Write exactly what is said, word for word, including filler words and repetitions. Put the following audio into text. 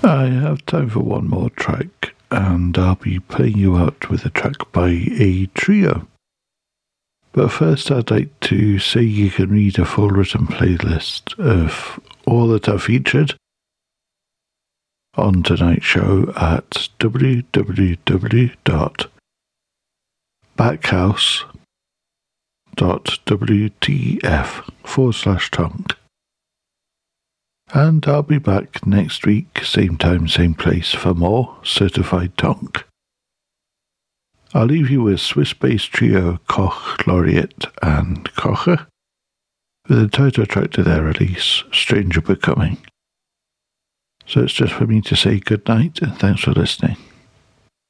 I have time for one more track, and I'll be playing you out with a track by a trio. But first, I'd like to say you can read a full written playlist of all that I've featured on tonight's show at www.backhouse.wtf forward slash tonk. And I'll be back next week, same time, same place, for more Certified Tonk. I'll leave you with Swiss-based trio Koch, Laureate and Kocher, with the title track to their release, Stranger Becoming. So it's just for me to say good night and thanks for listening.